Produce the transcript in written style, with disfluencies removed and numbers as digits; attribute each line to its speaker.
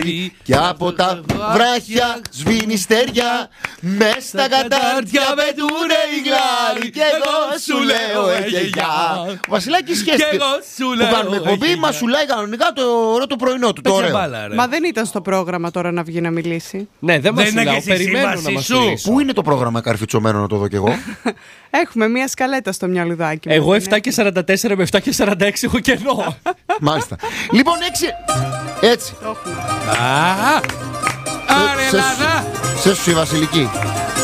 Speaker 1: και από τα βράχια σβήνει στεριά. Μες στα κατάρτια πετούνε οι γλάροι. Κι εγώ σου λέω γεια. Ο Βασιλάκης σχέστηκε που κάνουμε εκπομπή, μας σου λέει κανονικά το ωραίο το πρωινό του.
Speaker 2: Μα δεν ήταν στο πρόγραμμα τώρα να βγει να μιλήσει.
Speaker 3: Ναι, δεν μας μιλάω, περιμένω να μας μιλήσω.
Speaker 1: Πού είναι το πρόγραμμα καρφιτσωμένο να το δω κι εγώ?
Speaker 2: Έχουμε μια σκαλέτα στο μυαλουδάκι.
Speaker 3: Εγώ 7 και 44 με 7 και 46 έχω κενό.
Speaker 1: Μάλιστα. Λοιπόν, 6. Έτσι.
Speaker 4: Άρε Ελλάδα.
Speaker 1: Σε σου η Βασιλική.